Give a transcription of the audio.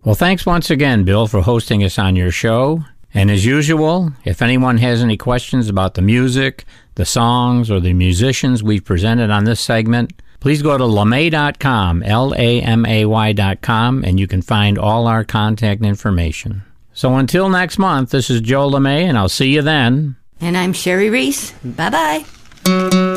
Well, thanks once again, Bill, for hosting us on your show. And as usual, if anyone has any questions about the music, the songs, or the musicians we've presented on this segment, please go to LeMay.com, LAMAY.com, and you can find all our contact information. So until next month, this is Joe LeMay, and I'll see you then. And I'm Sherry Reese. Bye-bye.